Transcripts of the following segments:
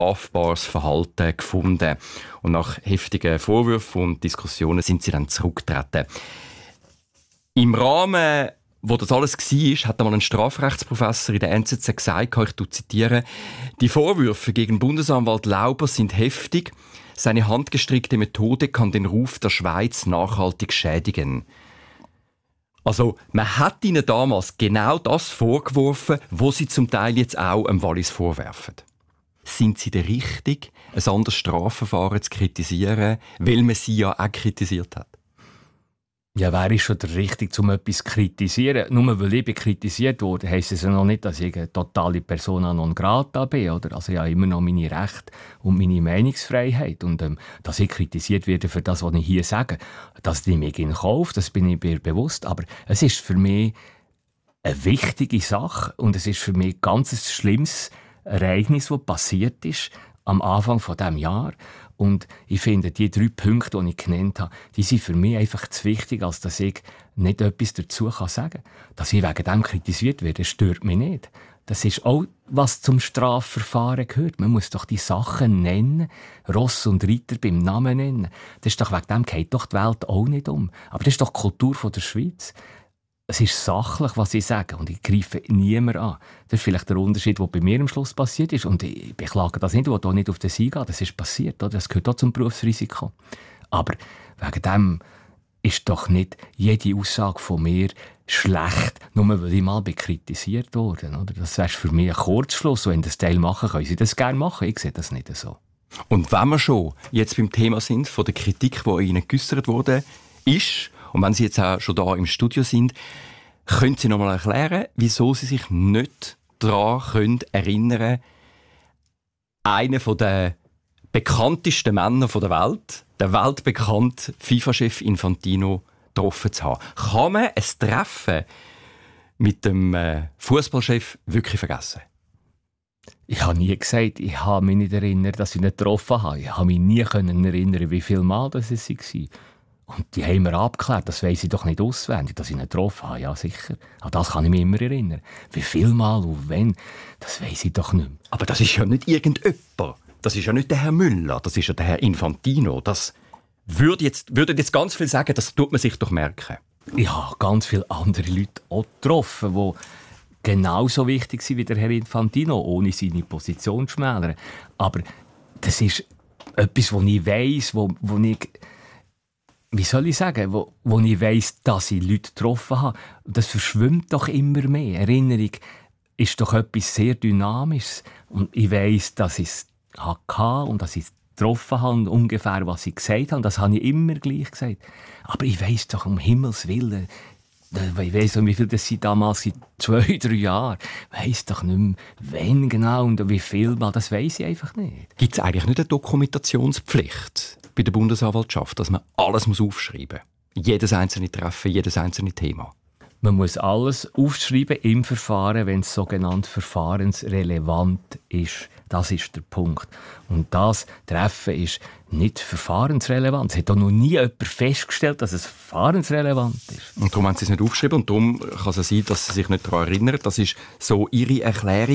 strafbares Verhalten gefunden. Und nach heftigen Vorwürfen und Diskussionen sind sie dann zurückgetreten. Im Rahmen, wo das alles war, hat einmal ein Strafrechtsprofessor in der NZZ gesagt, ich zitiere, die Vorwürfe gegen Bundesanwalt Lauber sind heftig. Seine handgestrickte Methode kann den Ruf der Schweiz nachhaltig schädigen. Also, man hat ihnen damals genau das vorgeworfen, was sie zum Teil jetzt auch dem Wallis vorwerfen. Sind sie der richtig, ein anderes Strafverfahren zu kritisieren, weil man sie ja auch kritisiert hat? Ja, wer ist schon der Richtige, um etwas zu kritisieren? Nur weil ich kritisiert wurde, heisst es ja noch nicht, dass ich eine totale Persona non grata bin. Oder? Also ich habe immer noch meine Rechte und meine Meinungsfreiheit. Und dass ich kritisiert werde für das, was ich hier sage, das nehme ich in Kauf, das bin ich mir bewusst. Aber es ist für mich eine wichtige Sache und es ist für mich ein ganz schlimmes Ereignis, das passiert ist am Anfang von diesem Jahr. Und ich finde, die 3 Punkte, die ich genannt habe, die sind für mich einfach zu wichtig, als dass ich nicht etwas dazu sagen kann. Dass ich wegen dem kritisiert werde, stört mich nicht. Das ist auch, was zum Strafverfahren gehört. Man muss doch die Sachen nennen, Ross und Reiter beim Namen nennen. Das ist doch, wegen dem geht doch die Welt auch nicht um. Aber das ist doch die Kultur der Schweiz. Es ist sachlich, was ich sage, und ich greife niemanden an. Das ist vielleicht der Unterschied, der bei mir am Schluss passiert ist. Und ich beklage das nicht, ich will hier nicht auf den Sieg gehen. Das ist passiert, oder? Das gehört auch zum Berufsrisiko. Aber wegen dem ist doch nicht jede Aussage von mir schlecht, nur weil ich mal kritisiert wurde. Oder? Das wäre für mich ein Kurzschluss. Und wenn das Teil machen, können sie das gerne machen. Ich sehe das nicht so. Und wenn wir schon jetzt beim Thema sind, von der Kritik, die Ihnen geäussert wurde, ist, und wenn Sie jetzt auch schon da im Studio sind, können Sie noch mal erklären, wieso Sie sich nicht daran erinnern können, einen der bekanntesten Männer der Welt, der weltbekannte FIFA-Chef Infantino, getroffen zu haben. Kann man ein Treffen mit dem Fußballchef wirklich vergessen? Ich habe nie gesagt, ich habe mich nicht erinnert, dass ich ihn getroffen habe. Ich habe mich nie erinnern, wie viele Mal das war. Und die haben wir abgeklärt, das weiss ich doch nicht auswendig, dass ich ihn getroffen habe, ja sicher. An das kann ich mich immer erinnern. Wie viel Mal und wann, das weiss ich doch nicht mehr. Aber das ist ja nicht irgendjemand. Das ist ja nicht der Herr Müller, das ist ja der Herr Infantino. Das würden jetzt ganz viel sagen, das tut man sich doch merken. Ich habe ganz viele andere Leute auch getroffen, die genauso wichtig sind wie der Herr Infantino, ohne seine Position zu schmälern. Aber das ist etwas, was ich weiss, wo ich... Wie soll ich sagen, wo ich weiss, dass ich Leute getroffen habe, das verschwimmt doch immer mehr. Erinnerung ist doch etwas sehr Dynamisches. Und ich weiss, dass ich es hatte und dass ich es getroffen habe und ungefähr, was ich gesagt habe. Das habe ich immer gleich gesagt. Aber ich weiss doch, um Himmels Willen, ich weiss nicht, wie viel das sind damals, 2, 3 Jahre. Ich weiss doch nicht mehr, wann genau und wie viel Mal, das weiss ich einfach nicht. Gibt es eigentlich nicht eine Dokumentationspflicht bei der Bundesanwaltschaft, dass man alles aufschreiben muss? Jedes einzelne Treffen, jedes einzelne Thema? Man muss alles aufschreiben im Verfahren, wenn es sogenannt verfahrensrelevant ist. Das ist der Punkt. Und das Treffen ist nicht verfahrensrelevant. Es hat auch noch nie jemand festgestellt, dass es verfahrensrelevant ist. Und darum haben Sie es nicht aufgeschrieben und darum kann es sein, dass Sie sich nicht daran erinnern. Das ist so Ihre Erklärung.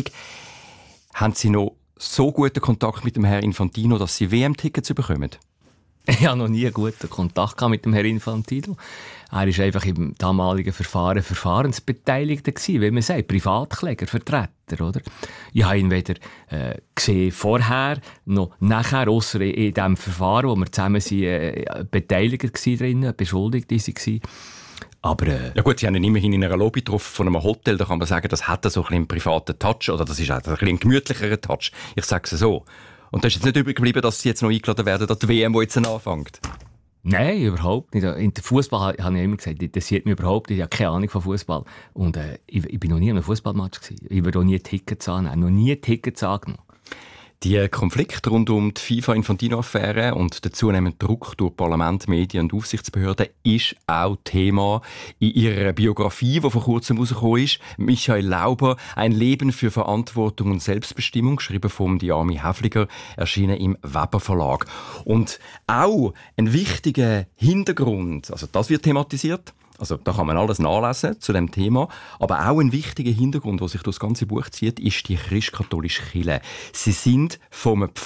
Haben Sie noch so guten Kontakt mit dem Herrn Infantino, dass Sie WM-Tickets bekommen? Ich hatte noch nie einen guten Kontakt mit dem Herrn Infantino. Er war einfach im damaligen Verfahren Verfahrensbeteiligter gewesen, wie man sagt, Privatkläger, Vertreter, oder? Ich habe ihn weder gesehen vorher noch nachher, ausser in diesem Verfahren, wo wir zusammen Beteiligter waren, Beschuldigte waren. Aber, ja gut, Sie haben ihn immerhin in einer Lobby getroffen von einem Hotel, da kann man sagen, das hat so ein bisschen einen privaten Touch, oder das ist auch ein bisschen ein gemütlicherer Touch. Ich sage es so. Und da ist jetzt nicht übrig geblieben, dass Sie jetzt noch eingeladen werden an die WM, die jetzt anfängt? Nein, überhaupt nicht. In der Fußball habe ich immer gesagt, das interessiert mich überhaupt nicht. Ich habe keine Ahnung von Fußball. Und ich bin noch nie an einem Fußballmatch gewesen. Ich würde auch nie Tickets annehmen. Noch nie Tickets angenommen. Die Konflikte rund um die FIFA-Infantino-Affäre und der zunehmende Druck durch Parlament, Medien und Aufsichtsbehörden ist auch Thema in ihrer Biografie, die vor kurzem rausgekommen ist. Michael Lauber, «Ein Leben für Verantwortung und Selbstbestimmung», geschrieben von Diami Häfliger, erschienen im Weber Verlag. Und auch ein wichtiger Hintergrund, also das wird thematisiert, Also da kann man alles nachlesen zu dem Thema. Aber auch ein wichtiger Hintergrund, der sich durch das ganze Buch zieht, ist die christkatholische Kirche. Sie sind vom